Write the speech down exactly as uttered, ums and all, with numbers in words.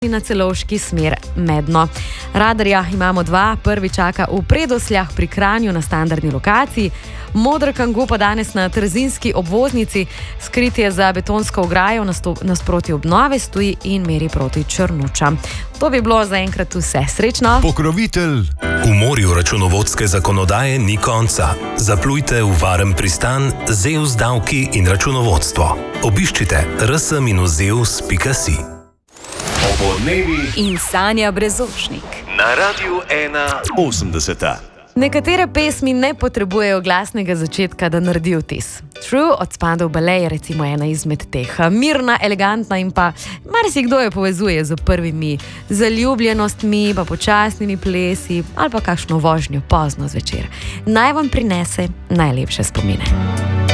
na Celovški smer Medno. Radarja imamo dva, prvi čaka v Predosljah pri Kranju na standardni lokaciji, Modr Kango pa danes na Trzinski obvoznici, skrit je za betonsko ograjo, nasproti obnove stoji in meri proti Črnučam. To bi bilo zaenkrat vse. Srečno! Pokrovitelj! V morju računovodske zakonodaje ni konca. Zaplujte v varen pristan Zeus davki in računovodstvo. Obiščite r s minus zeus pika si. In Sanja Brezošnik Na Radiu ena osemdeseta. Nekatere pesmi ne potrebujejo glasnega začetka, da naredi vtis. True od Spandau Ballet je recimo ena izmed teh. Mirna, elegantna in pa marsikdo jo povezuje z prvimi zaljubljenostmi, pa počasnimi plesi ali pa kakšno vožnjo pozno zvečer. Naj vam prinese najlepše spomine.